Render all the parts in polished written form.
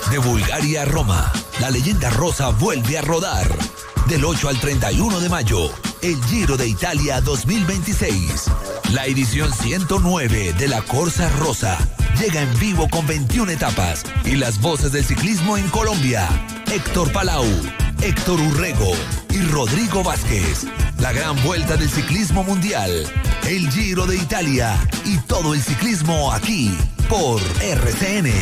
De Bulgaria a Roma, la leyenda rosa vuelve a rodar. Del 8 al 31 de mayo, el Giro de Italia 2026. La edición 109 de la Corsa Rosa llega en vivo con 21 etapas y las voces del ciclismo en Colombia. Héctor Palau, Héctor Urrego y Rodrigo Vázquez. La gran vuelta del ciclismo mundial, el Giro de Italia y todo el ciclismo aquí por RCN.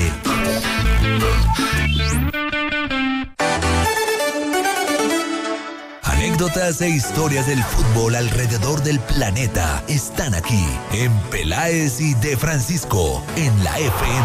Anécdotas e historias del fútbol alrededor del planeta están aquí en Peláez y De Francisco en la FM.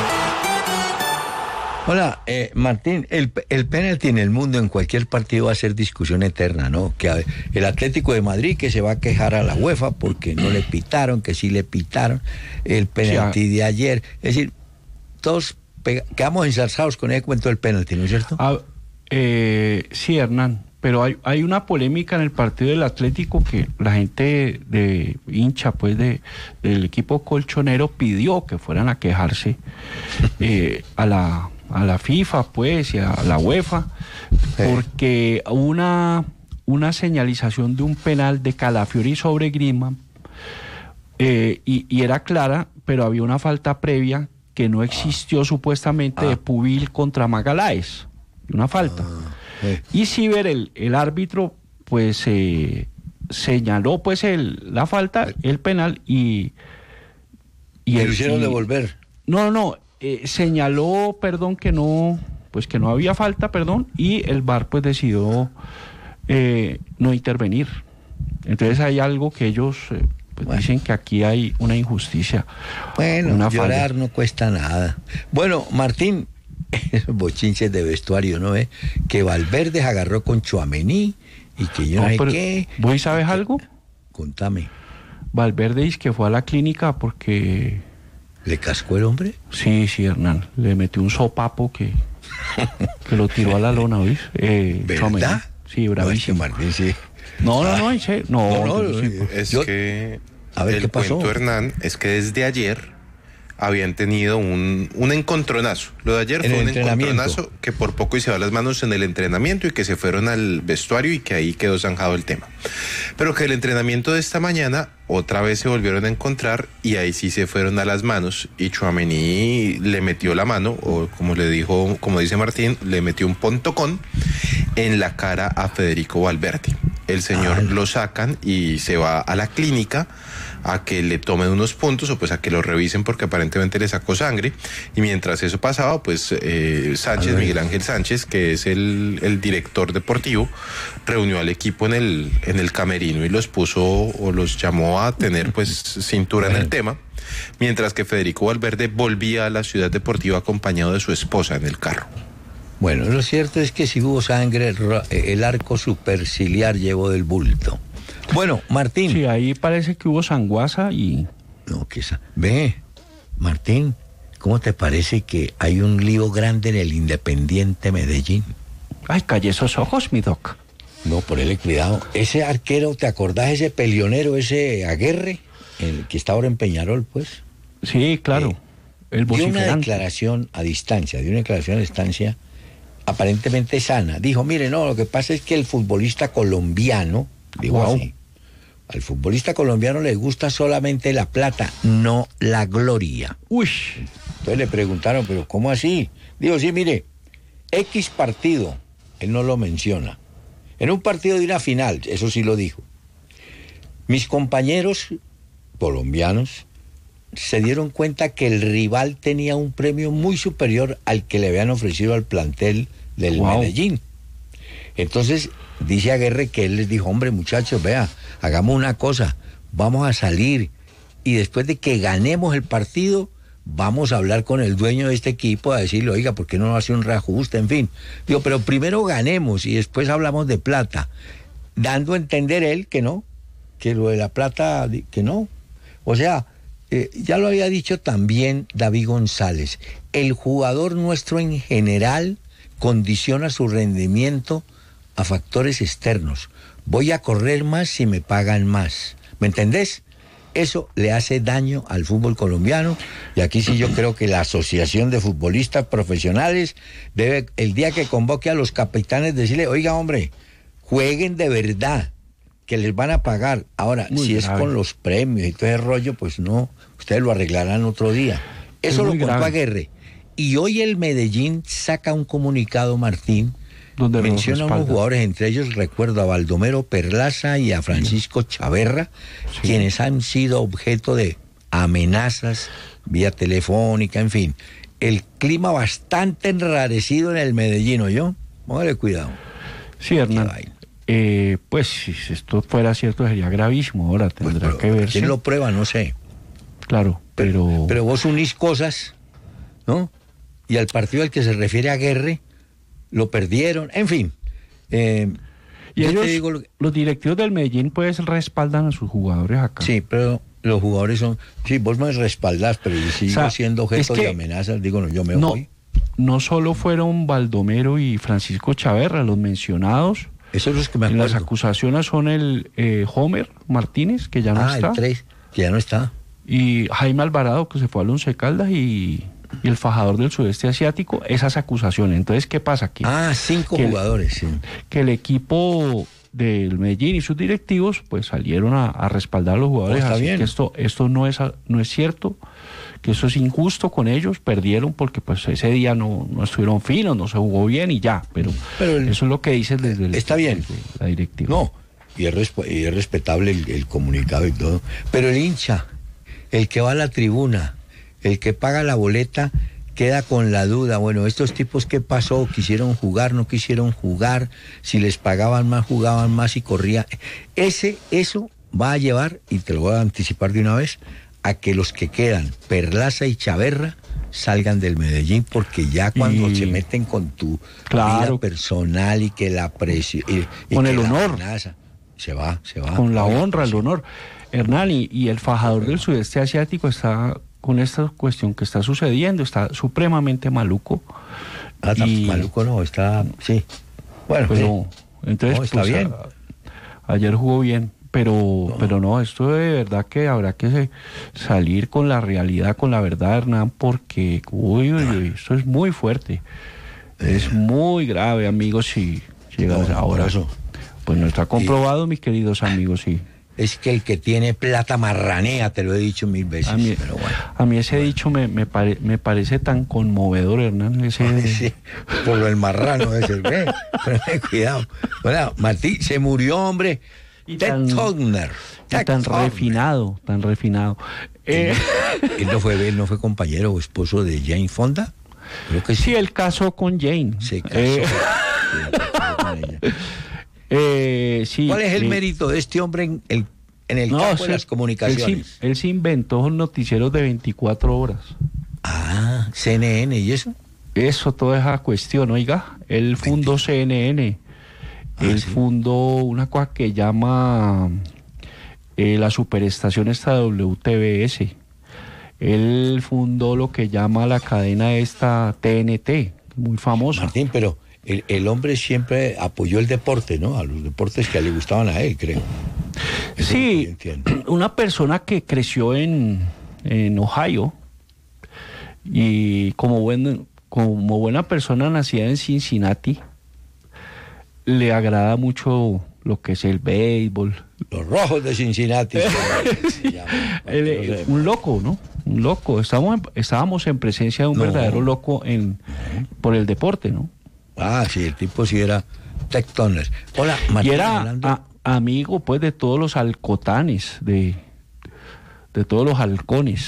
Hola, Martín, el penalti en el mundo en cualquier partido va a ser discusión eterna, ¿no? Que el Atlético de Madrid que se va a quejar a la UEFA porque no le pitaron, que sí le pitaron, el penalti de ayer. Es decir, todos quedamos ensarzados con ese cuento del penalti, ¿no es cierto? Sí, Hernán, pero hay una polémica en el partido del Atlético que la gente de hincha pues del equipo colchonero pidió que fueran a quejarse a la FIFA pues y a la UEFA porque una señalización de un penal de Calafiori sobre Griezmann y era clara, pero había una falta previa que no existió supuestamente de Pubil contra Magaláes, una falta. Y Ciber, el árbitro, pues señaló pues la falta, el penal y lo hicieron devolver. No, señaló, perdón, que no había falta, perdón, y el VAR pues decidió no intervenir. Entonces hay algo que ellos dicen que aquí hay una injusticia. Bueno, una llorar falla. no cuesta nada. Bueno, Martín, esos bochinches de vestuario, ¿no ve? Que Valverde agarró con Tchouaméni y que yo no sé qué. ¿Vos sabes algo? Contame. Valverde dice que fue a la clínica porque... ¿Le cascó el hombre? Sí, Hernán. Le metió un sopapo que lo tiró a la lona, ¿oís? ¿Verdad? Tchouaméni. Sí, bravísimo. No, Martín, sí. No, en serio. No, Que a ver, el ¿qué pasó? cuento, Hernán, es que desde ayer habían tenido un encontronazo. Lo de ayer fue un encontronazo que por poco y se va las manos en el entrenamiento y que se fueron al vestuario y que ahí quedó zanjado el tema. Pero que el entrenamiento de esta mañana otra vez se volvieron a encontrar y ahí sí se fueron a las manos y Tchouaméni le metió la mano, o como dice Martín, le metió un pontocón en la cara a Federico Valverde. El señor lo sacan y se va a la clínica a que le tomen unos puntos o pues a que lo revisen porque aparentemente le sacó sangre, y mientras eso pasaba pues Miguel Ángel Sánchez, que es el director deportivo, reunió al equipo en el camerino y los puso o los llamó a tener pues cintura en el tema, mientras que Federico Valverde volvía a la ciudad deportiva acompañado de su esposa en el carro. Bueno, lo cierto es que si hubo sangre, el arco superciliar llevó del bulto. Bueno, Martín. Sí, ahí parece que hubo sanguaza y... No, ve, Martín, ¿cómo te parece que hay un lío grande en el Independiente Medellín? Ay, calle esos ojos, mi doc. No, ponele cuidado. Ese arquero, ¿te acordás? Ese peleonero, ese Aguerre, el que está ahora en Peñarol, pues. Sí, claro. El dio vociferante. una declaración a distancia, aparentemente sana. Dijo, mire, no, lo que pasa es que el futbolista colombiano, digo así, al futbolista colombiano le gusta solamente la plata, no la gloria. Uy. Entonces le preguntaron, pero ¿cómo así? Digo, sí, mire, X partido, él no lo menciona. En un partido de una final, eso sí lo dijo. Mis compañeros colombianos se dieron cuenta que el rival tenía un premio muy superior al que le habían ofrecido al plantel del Medellín. Entonces, dice Aguerre que él les dijo, hombre, muchachos, vea, hagamos una cosa, vamos a salir y después de que ganemos el partido, vamos a hablar con el dueño de este equipo a decirle, oiga, ¿por qué no hace un reajuste? En fin, digo, pero primero ganemos y después hablamos de plata, dando a entender él que no, que lo de la plata, que no. O sea, ya lo había dicho también David González, el jugador nuestro en general condiciona su rendimiento a factores externos. Voy a correr más si me pagan más. ¿Me entendés? Eso le hace daño al fútbol colombiano, y aquí sí yo creo que la Asociación de Futbolistas Profesionales debe, el día que convoque a los capitanes, decirle, oiga hombre, jueguen de verdad, que les van a pagar. Ahora, si es con los premios y todo ese rollo, pues no, ustedes lo arreglarán otro día. Eso lo contó Aguerre. Y hoy el Medellín saca un comunicado, Martín, donde menciona a unos jugadores, entre ellos recuerdo a Baldomero Perlaza y a Francisco Chaverra, quienes han sido objeto de amenazas vía telefónica, en fin. El clima bastante enrarecido en el Medellín, ¿oyó? Póngale cuidado. Sí, Hernán. Pues si esto fuera cierto sería gravísimo. Ahora tendrá que verse. ¿Quién lo prueba? No sé. Claro, pero vos unís cosas, ¿no? Y al partido al que se refiere a Aguerre lo perdieron, en fin. Y ellos, los directivos del Medellín, pues respaldan a sus jugadores acá. Sí, pero los jugadores son... Sí, vos me respaldás, pero yo sigo siendo objeto de amenazas. Digo, no, yo me voy. No solo fueron Baldomero y Francisco Chaverra los mencionados. Esos son los que me acuerdo. Las acusaciones son el Homer Martínez, que ya no está. El 3, que ya no está. Y Jaime Alvarado, que se fue al Once Caldas, y el fajador del sudeste asiático, esas acusaciones. Entonces, ¿qué pasa aquí? 5 jugadores, sí. Que el equipo del Medellín y sus directivos, pues salieron a respaldar a los jugadores. Está bien. Que esto no es cierto, que eso es injusto con ellos, perdieron porque pues ese día no estuvieron finos, no se jugó bien y ya, pero eso es lo que dicen desde está bien. La directiva. No, y es respetable el comunicado y todo, pero el hincha, el que va a la tribuna, el que paga la boleta, queda con la duda, bueno, estos tipos, ¿qué pasó? ¿Quisieron jugar? ¿No quisieron jugar? Si les pagaban más, jugaban más y corría. Eso va a llevar, y te lo voy a anticipar de una vez, a que los que quedan, Perlaza y Chaverra, salgan del Medellín, porque ya cuando se meten con tu vida personal y que la presión y con que el honor amenaza, se va con la honra, el honor. Hernán, y el fajador del sudeste asiático está con esta cuestión que está sucediendo, está supremamente maluco. Maluco no, está, sí. Bueno, pues no, entonces no, está pues, bien. Ayer jugó bien, pero no, esto de verdad que habrá que salir con la realidad, con la verdad, Hernán, porque esto es muy fuerte, es muy grave, amigos, si llegas ahora. Eso. Pues no está comprobado, mis queridos amigos, sí. Es que el que tiene plata marranea, te lo he dicho 1000 veces. Pero bueno. A mí ese dicho me parece tan conmovedor, Hernán. Sí, por lo del marrano ese, ¿ve? Pero cuidado. Bueno, Martín, se murió, hombre. Ted Turner. Tan refinado. Él no fue compañero o esposo de Jane Fonda. Creo que sí. Sí, él casó con Jane. Se casó con ella. Sí, ¿cuál es el mérito de este hombre en el campo de las comunicaciones? Él se inventó noticieros de 24 horas. CNN y eso. Eso, toda esa cuestión, oiga. Él fundó CNN. Él fundó una cosa que llama la superestación esta WTBS. Él fundó lo que llama la cadena esta TNT, muy famosa. Martín, pero el hombre siempre apoyó el deporte, ¿no? A los deportes que le gustaban a él, creo. Eso sí, una persona que creció en Ohio y como buena persona nacida en Cincinnati, le agrada mucho lo que es el béisbol. Los Rojos de Cincinnati. Sí. Un loco, ¿no? Un loco. Estábamos en presencia de un verdadero loco por el deporte, ¿no? Sí, el tipo sí era Ted Turner. Hola, Martín. Y era amigo, pues, de todos los halcotanes, de todos los halcones.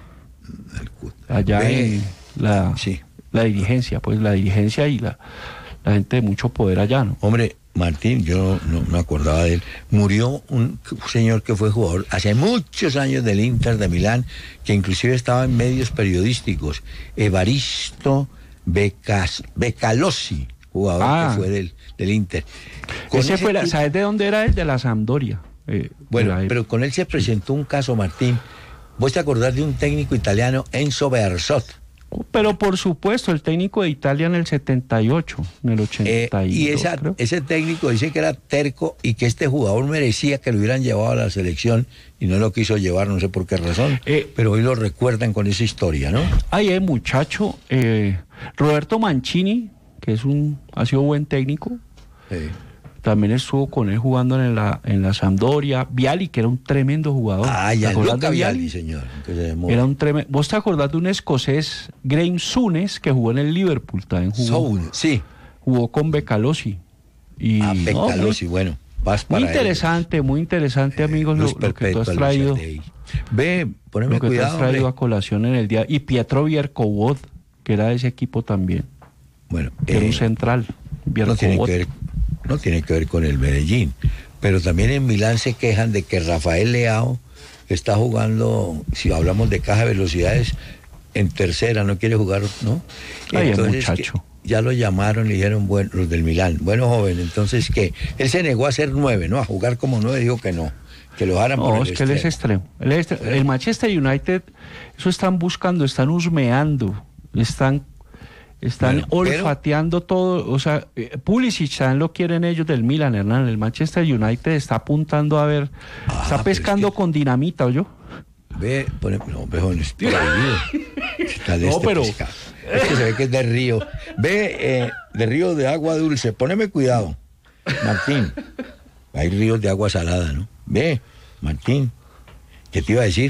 Allá en la dirigencia, pues, la dirigencia y la gente de mucho poder allá, ¿no? Hombre, Martín, yo no me acordaba de él. Murió un señor que fue jugador hace muchos años del Inter de Milán, que inclusive estaba en medios periodísticos. Evaristo Becalosi, jugador que fue del Inter. ¿Sabes de dónde era él? De la Sampdoria. Bueno, pero con él se presentó un caso, Martín. ¿Vos te acordás de un técnico italiano, Enzo Bearzot? Pero por supuesto, el técnico de Italia en el 78, en el 82. Y ese técnico dice que era terco y que este jugador merecía que lo hubieran llevado a la selección y no lo quiso llevar, no sé por qué razón, pero hoy lo recuerdan con esa historia, ¿no? Ay, muchacho, Roberto Mancini, que ha sido buen técnico. Sí. También estuvo con él jugando en la Sampdoria. Viali, que era un tremendo jugador. Gianluca Viali, señor. Era un tremendo. ¿Vos te acordás de un escocés, Graham Souness, que jugó en el Liverpool? También jugó. Sí. Jugó con Becalosi. Becalosi, bueno. Muy interesante, amigos, lo que tú has traído. Ve, poneme cuidado. Lo que tú has traído a colación en el día. Y Pietro Bierkowod, que era de ese equipo también. Bueno. Que era un central. No tiene que ver con el Medellín, pero también en Milán se quejan de que Rafael Leao está jugando, si hablamos de caja de velocidades, en tercera, no quiere jugar, ¿no? Entonces, muchacho. Ya lo llamaron y le dijeron, bueno, los del Milán, bueno, joven, entonces que él se negó a ser 9, ¿no? A jugar como 9, dijo que no, que lo dejaran por el es que él es extremo. El Manchester United, eso están buscando, están husmeando, están olfateando todo, o sea, Pulisic también lo quieren ellos del Milan, Hernán. El Manchester United está apuntando a ver, está pescando con dinamita, ¿o yo? Ve, es que se ve que es de río. Ve, de río de agua dulce, poneme cuidado, Martín. Hay ríos de agua salada, ¿no? Ve, Martín, ¿qué te iba a decir?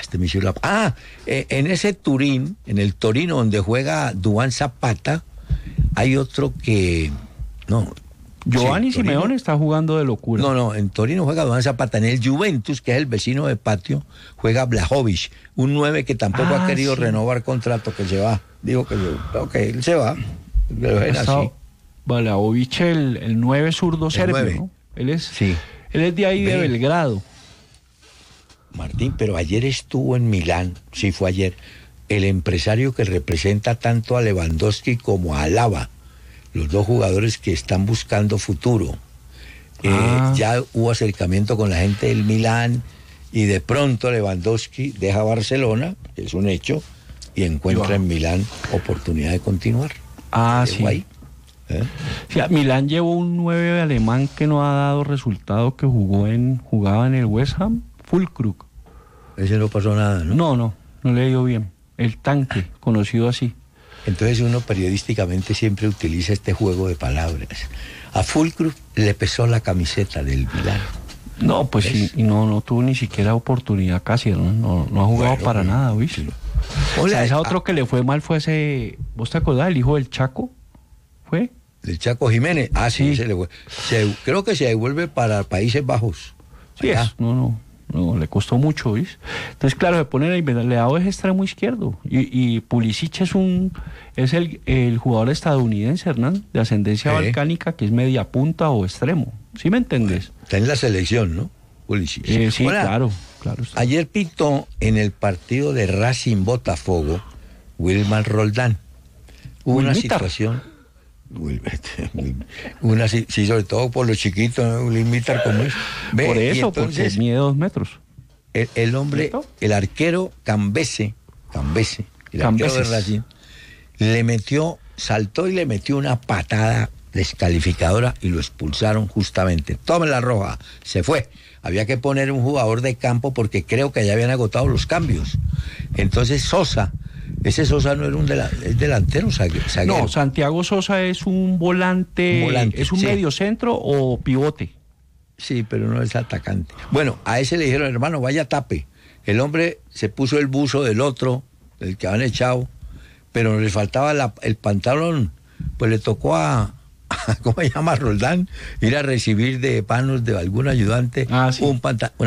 En ese Turín, en el Torino donde juega Duván Zapata, hay otro que... Giovanni Simeone está jugando de locura. No, en Torino juega Duván Zapata. En el Juventus, que es el vecino de patio, juega Blajovic, un 9 que tampoco ha querido renovar contrato, que se va. Digo que él se va. Blajovic, el 9 zurdo serbio, ¿no? Él es de ahí de Belgrado. Martín, pero ayer estuvo en Milán, sí fue ayer, el empresario que representa tanto a Lewandowski como a Alaba, los dos jugadores que están buscando futuro. Ya hubo acercamiento con la gente del Milán y de pronto Lewandowski deja Barcelona, que es un hecho, y encuentra en Milán oportunidad de continuar. Sí. Ahí. Sí, Milán llevó un 9 alemán que no ha dado resultado, que jugaba en el West Ham. Fulkrug. Ese no pasó nada, ¿no? No le dio bien. El tanque, conocido así. Entonces uno periodísticamente siempre utiliza este juego de palabras. A Fulkrug le pesó la camiseta del Milán. No, pues sí, y no tuvo ni siquiera oportunidad casi, no ha jugado para nada, ¿viste? ¿Sabes a otro que le fue mal fue ese, ¿vos te acordás? El hijo del Chaco, ¿fue? Del Chaco Jiménez, sí, se le fue. Creo que se devuelve para Países Bajos. Sí, no, le costó mucho, ¿viste? Entonces, claro, se pone Leao es extremo izquierdo y Pulisic es el jugador estadounidense, Hernán, de ascendencia balcánica, que es media punta o extremo. ¿Sí me entendés? Está en la selección, ¿no? Pulisic. Sí, claro. Ayer pitó en el partido de Racing Botafogo Wilmar Roldán. Hubo una situación... sí, sobre todo por los chiquitos, ¿no? Limitar como es. Por eso, porque mide 2 metros. El hombre, el arquero Cambese, el arquero de Racing, saltó y le metió una patada descalificadora y lo expulsaron justamente. Tome la roja, se fue. Había que poner un jugador de campo porque creo que ya habían agotado los cambios. Entonces ese Sosa no era es delantero, zaguero. No, Santiago Sosa es un volante es un mediocentro o pivote. Sí, pero no es atacante. Bueno, a ese le dijeron, hermano, vaya tape. El hombre se puso el buzo del otro, del que habían echado, pero le faltaba el pantalón, pues le tocó a ¿cómo se llama? Roldán, ir a recibir de manos de algún ayudante un pantalón.